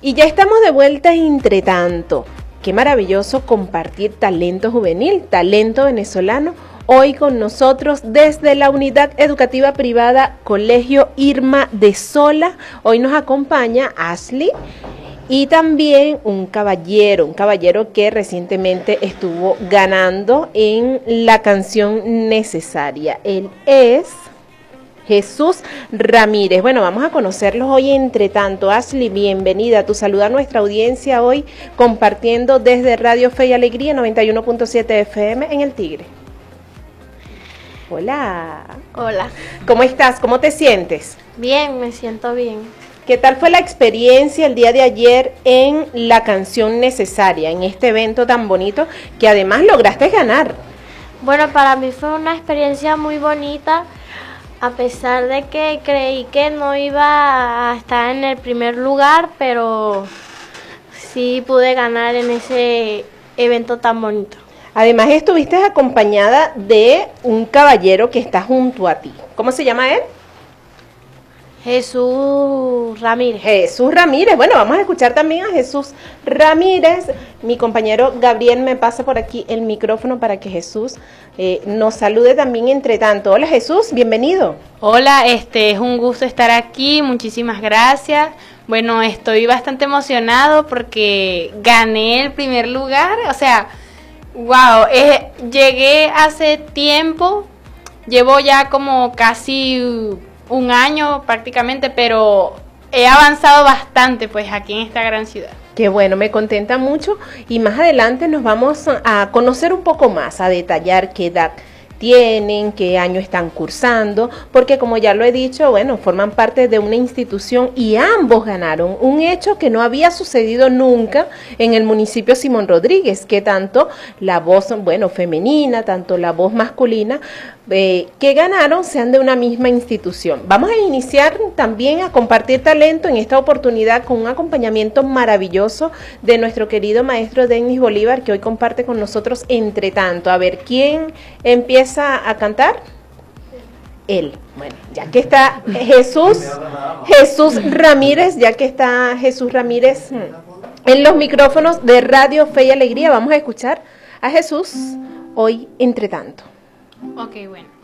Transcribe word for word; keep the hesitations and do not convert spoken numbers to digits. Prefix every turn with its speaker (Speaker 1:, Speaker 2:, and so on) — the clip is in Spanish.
Speaker 1: Y ya estamos de vuelta entre tanto. Qué maravilloso compartir talento juvenil, talento venezolano, hoy con nosotros desde la Unidad Educativa Privada Colegio Irma de Sola. Hoy nos acompaña Ashley y también un caballero, un caballero que recientemente estuvo ganando en la canción necesaria. Él es Jesús Ramírez. Bueno, vamos a conocerlos hoy entre tanto. Ashley, bienvenida. Tu saluda a nuestra audiencia hoy compartiendo desde Radio Fe y Alegría noventa y uno punto siete F M en El Tigre. Hola.
Speaker 2: Hola.
Speaker 1: ¿Cómo estás? ¿Cómo te sientes?
Speaker 2: Bien, me siento bien.
Speaker 1: ¿Qué tal fue la experiencia el día de ayer en la canción necesaria, en este evento tan bonito que además lograste ganar?
Speaker 2: Bueno, para mí fue una experiencia muy bonita. A pesar de que creí que no iba a estar en el primer lugar, pero sí pude ganar en ese evento tan bonito.
Speaker 1: Además estuviste acompañada de un caballero que está junto a ti. ¿Cómo se llama él?
Speaker 2: Jesús Ramírez.
Speaker 1: Jesús Ramírez. Bueno, vamos a escuchar también a Jesús Ramírez. Mi compañero Gabriel me pasa por aquí el micrófono para que Jesús eh, nos salude también entre tanto. Hola Jesús, bienvenido.
Speaker 3: Hola, este es un gusto estar aquí, muchísimas gracias. Bueno, estoy bastante emocionado porque gané el primer lugar, o sea, wow, eh, llegué hace tiempo, llevo ya como casi un año prácticamente, pero he avanzado bastante pues aquí en esta gran ciudad.
Speaker 1: Qué bueno, me contenta mucho y más adelante nos vamos a conocer un poco más, a detallar qué edad tienen, qué año están cursando, porque como ya lo he dicho, bueno, forman parte de una institución y ambos ganaron, un hecho que no había sucedido nunca en el municipio Simón Rodríguez, que tanto la voz, bueno, femenina, tanto la voz masculina, eh, que ganaron sean de una misma institución. Vamos a iniciar también a compartir talento en esta oportunidad con un acompañamiento maravilloso de nuestro querido maestro Denis Bolívar, que hoy comparte con nosotros entre tanto. A ver, ¿quién empieza a cantar? Él. Bueno, ya que está Jesús, Jesús Ramírez, ya que está Jesús Ramírez en los micrófonos de Radio Fe y Alegría, vamos a escuchar a Jesús hoy entre tanto.
Speaker 3: Ok, bueno.